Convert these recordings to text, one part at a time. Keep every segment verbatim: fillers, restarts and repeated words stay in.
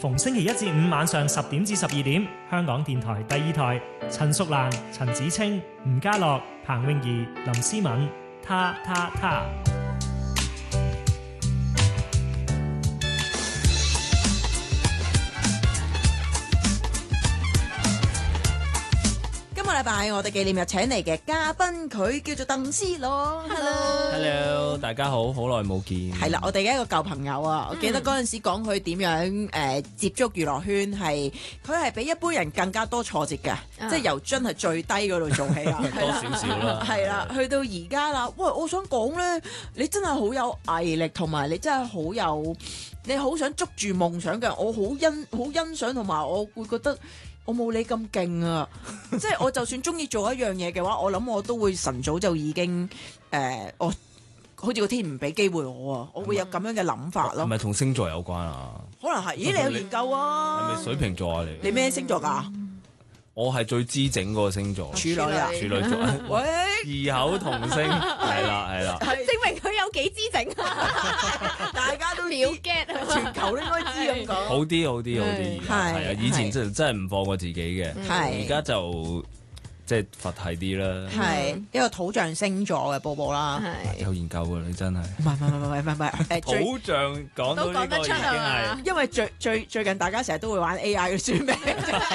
逢星期一至五晚上十點至十二點，香港電台第二台，陳淑蘭、陳子清、吳家樂、彭詠儀、林思敏，他他他。 今個禮拜我哋紀念日請嚟嘅嘉賓，佢叫做鄧思朗。Hello，Hello， Hello， 大家好，好耐冇見。 係啦，我哋嘅一個舊朋友啊，我記得嗰陣時講佢點樣誒、呃、接觸娛樂圈，係佢係比一般人更加多挫折嘅，啊、即係由真係最低嗰度做起啊， 多少少啦， 係啦，去到而家啦。喂，我想講咧，你真係好有毅力，同埋你真係好有，你好想捉住夢想嘅，我好欣好欣賞，同埋我會覺得。我冇你咁勁啊！即係我就算中意做一樣嘢嘅話，我諗我都會晨早就已經誒、呃，我好似個天唔俾機會我啊！我會有咁樣嘅諗法咯。 係咪同星座有關啊？ 可能係，咦？你有研究啊？ 係咪水瓶座啊？你你咩星座㗎？我係最知整嗰個星座， 處女啊， 處女座。 喂， 異口同聲，係啦係啦， 證明佢有幾知整啊！ 大家都秒 get， 全球都應該知咁講。 好啲好啲好啲，係啊！以前真真係唔放過自己嘅，而家就即係佛系啲啦。 係一個土象星座嘅寶寶啦， 有研究㗎你真係。 唔係唔係唔係唔係唔係， 土象講到呢個已經係， 因為最最最近大家成日都會玩 A I 嘅算命。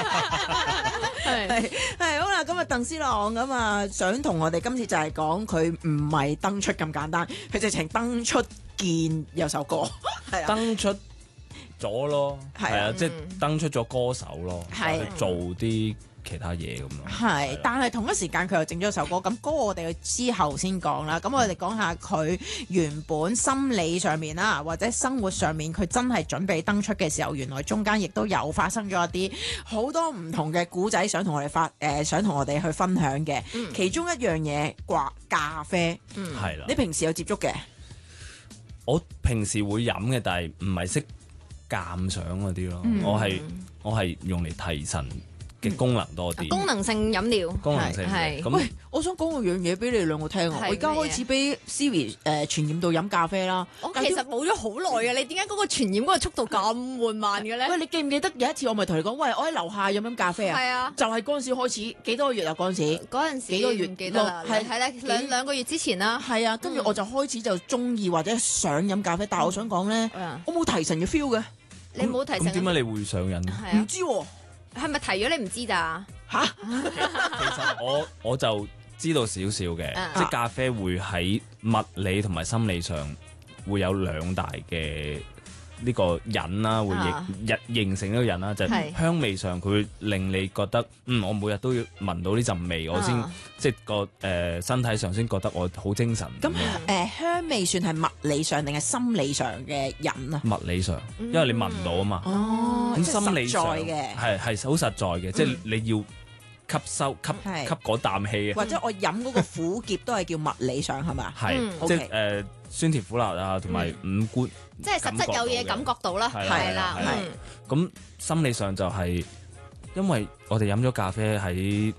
係係好啦，咁啊鄧思朗咁啊，想同我哋今次就係講佢唔係登出咁簡單，佢直情登出見有首歌，係啊， 登出咗咯，係啊，即係登出咗歌手咯，係做啲其他嘢咁咯。 係，但係同一時間佢又整咗首歌，咁歌我哋之後先講啦。咁我哋講下佢原本心理上面啦，或者生活上面，佢真係準備登出嘅時候，原來中間亦都有發生咗一啲好多唔同嘅故仔，想同我哋發誒、呃，想同我哋去分享嘅。嗯、其中一樣嘢，掛咖啡， 係啦、嗯。 你平時有接觸嘅？ 我平時會飲嘅，但係唔係識鑑賞嗰啲咯。 嗯、 我係我係用嚟提神嘅功能多啲， 功能性飲料， 功能性係。 喂，我想講個樣嘢俾你兩個聽啊！我而家開始俾 Siri 誒傳染到飲咖啡啦。 我其實冇咗好耐啊！你點解嗰個傳染嗰個速度咁緩慢嘅咧？ 喂，你記唔記得有一次我咪同你講，喂，我喺樓下飲飲咖啡啊？ 係啊，就係嗰陣時開始幾多個月啊？嗰陣時嗰陣時幾個月唔記得啦，係係咧兩兩個月之前啦。係啊，跟住我就開始就中意或者想飲咖啡，但係我想講咧，我冇提神嘅 feel 嘅。 你冇提神？ 咁點解你會上癮？ 唔知喎。 係咪提咗你唔知咋？ 吓， 其實我我就知道少少嘅，啊、即係咖啡會喺物理同埋心理上會有兩大嘅呢個癮啦，會形形成呢個癮啦，就係、是、香味上佢會令你覺得，嗯，我每日都要聞到呢陣味，啊、我先即係個誒、呃、身體上先覺得我好精神。 咁誒、呃、香味算係物理上定係心理上嘅癮啊？ 物理上，因為你聞到啊嘛。 哦， 咁心理上嘅係係好實在嘅，即係、嗯、你要吸收吸是吸嗰啖氣啊。 或者我飲嗰個苦澀都係叫物理上係咪？ 係即係誒酸甜苦辣啊，同埋五官。 即係實質有嘢感覺到啦，係啦， 係。咁心理上就係因為我哋飲咗咖啡喺